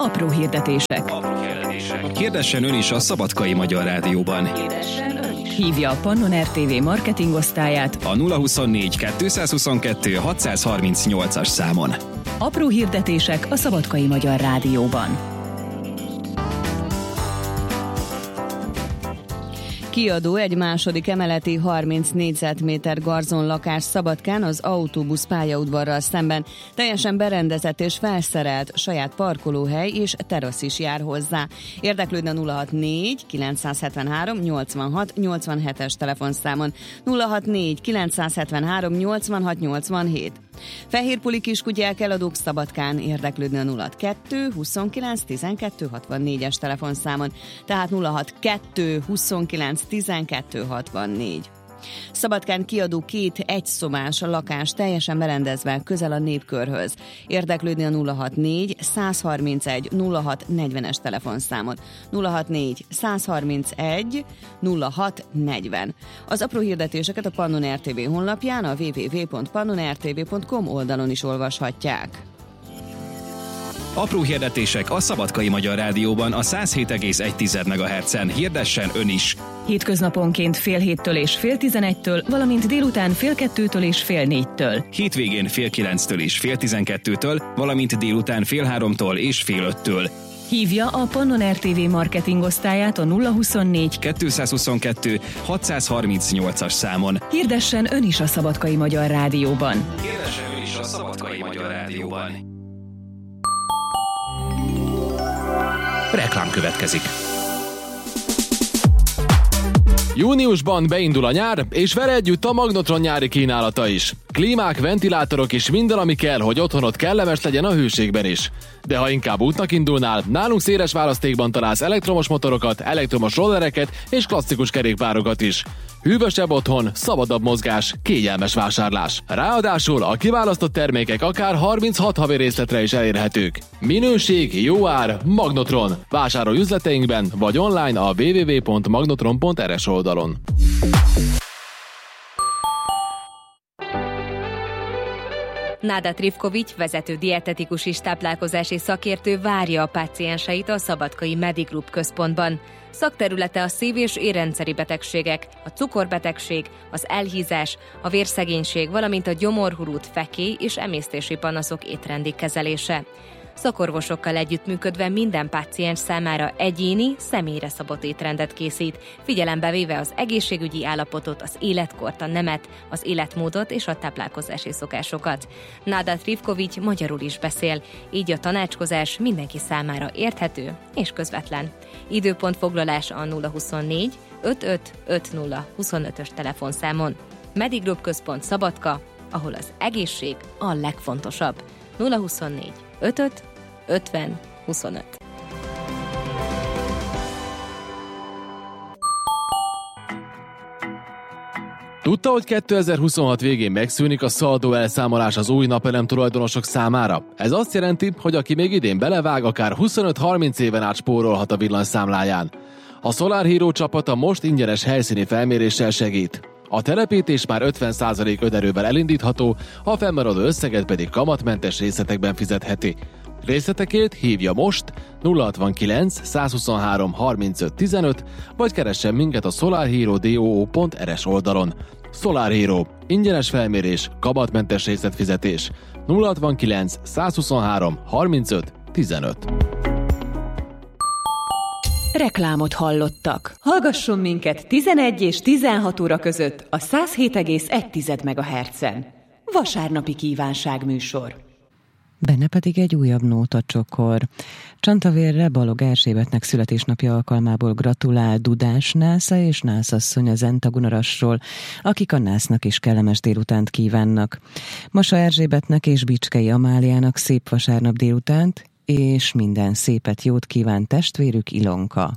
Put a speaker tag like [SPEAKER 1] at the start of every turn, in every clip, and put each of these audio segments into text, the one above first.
[SPEAKER 1] Apró hirdetések.
[SPEAKER 2] Hirdessen ön is a Szabadkai Magyar Rádióban.
[SPEAKER 1] Hívja a Pannon RTV marketing osztályát
[SPEAKER 2] A 024 222 638-as számon.
[SPEAKER 1] Apró hirdetések a Szabadkai Magyar Rádióban. Kiadó egy második emeleti 30 négyzetméter garzonlakás Szabadkán az autóbusz pályaudvarral szemben. Teljesen berendezett és felszerelt, saját parkolóhely és terasz is jár hozzá. Érdeklődne 064 973 86 87-es telefonszámon, 064 973 86 87. Fehérpuli kiskutyák eladók Szabadkán, érdeklődne a 062 29 12 64-es telefonszámon, tehát 062 29 12 64. Szabadkán kiadó 2 egyszobás lakás teljesen berendezve közel a Népkörhöz. Érdeklődni a 064 131 06 40-es telefonszámon, 064 131 06 40. Az apró hirdetéseket a Pannon RTV honlapján, a www.pannonrtv.com oldalon is olvashatják.
[SPEAKER 2] Apró hirdetések a Szabadkai Magyar Rádióban a 107,1 MHz-en. Hirdessen ön is!
[SPEAKER 1] Hétköznaponként fél 7-től és fél 11-től, valamint délután fél 2-től és fél 4-től.
[SPEAKER 2] Hétvégén fél 9-től és fél 12-től, valamint délután fél 3-tól és fél 5-től.
[SPEAKER 1] Hívja a Pannon RTV marketing osztályát a 024
[SPEAKER 2] 222 638-as számon.
[SPEAKER 1] Hirdessen ön is a Szabadkai Magyar Rádióban.
[SPEAKER 2] Hirdessen ön is a Szabadkai Magyar Rádióban. Reklám következik.
[SPEAKER 3] Júniusban beindul a nyár, és vele együtt a Magnotron nyári kínálata is. Klímák, ventilátorok és minden, ami kell, hogy otthonod kellemes legyen a hőségben is. De ha inkább útnak indulnál, nálunk széles választékban találsz elektromos motorokat, elektromos rollereket és klasszikus kerékpárokat is. Hűvösebb otthon, szabadabb mozgás, kényelmes vásárlás. Ráadásul a kiválasztott termékek akár 36 havi részletre is elérhetők. Minőség, jó ár, Magnotron. Vásárolj üzleteinkben vagy online a www.magnotron.rs oldalon.
[SPEAKER 4] Náda Trifkovics, vezető dietetikus és táplálkozási szakértő várja a pácienseit a Szabadkai Medigroup központban. Szakterülete a szív- és érrendszeri betegségek, a cukorbetegség, az elhízás, a vérszegénység, valamint a gyomorhurút, fekély és emésztési panaszok étrendi kezelése. Szakorvosokkal együttműködve minden páciens számára egyéni, személyre szabott étrendet készít, figyelembe véve az egészségügyi állapotot, az életkort, a nemet, az életmódot és a táplálkozási szokásokat. Náda Trifkovics magyarul is beszél, így a tanácskozás mindenki számára érthető és közvetlen. Időpontfoglalás a 024 55 50 25-ös telefonszámon. Medigroup központ Szabadka, ahol az egészség a legfontosabb. 024 55 50 25.
[SPEAKER 3] Tudta, hogy 2026 végén megszűnik a szaldó elszámolás az új napelem tulajdonosok számára? Ez azt jelenti, hogy aki még idén belevág, akár 25-30 éven át spórolhat a villanyszámláján. A Solar Hero csapata most ingyenes helyszíni felméréssel segít. A telepítés már 50% önerővel elindítható, a fennmaradó összeget pedig kamatmentes részletekben fizetheti. Részletekért hívja most 069 123 35 15, vagy keressen minket a solarhero.do.rs oldalon. Solar Hero. Ingyenes felmérés, kamatmentes részletfizetés. 069 123 35 15.
[SPEAKER 1] Reklámot hallottak. Hallgasson minket 11 és 16 óra között a 107,1 MHz-en. Vasárnapi kívánságműsor. Benne pedig egy újabb nótacsokor. Csantavérre Balog Erzsébetnek születésnapja alkalmából gratulál Dudás Násza és Nászasszony a Zentagunarasról, akik a Násznak is kellemes délutánt kívánnak. Masa Erzsébetnek és Bicskei Amáliának szép vasárnap délutánt, és minden szépet jót kíván testvérük Ilonka.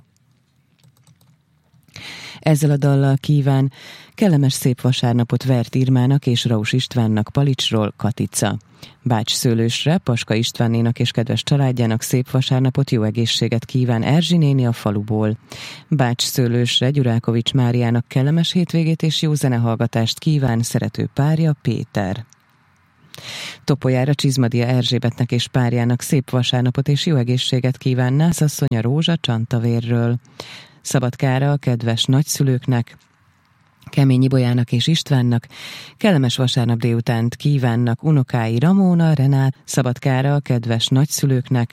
[SPEAKER 1] Ezzel a dallal kíván kellemes szép vasárnapot Vert Irmának és Raus Istvánnak Palicsról Katica. Bács Szőlősre Paska Istvánnénak és kedves családjának szép vasárnapot, jó egészséget kíván Erzsi néni a faluból. Bács Szőlősre Gyurákovics Máriának kellemes hétvégét és jó zenehallgatást kíván szerető párja Péter.
[SPEAKER 5] Topolyára Csizmadia Erzsébetnek és párjának szép vasárnapot és jó egészséget kíván Nászasszonya Rózsa Csantavérről. Szabadkára a kedves nagyszülőknek, Keményi Bolyának és Istvánnak kellemes vasárnap délutánt kívánnak unokái Ramóna, Renát. Szabadkára a kedves nagyszülőknek,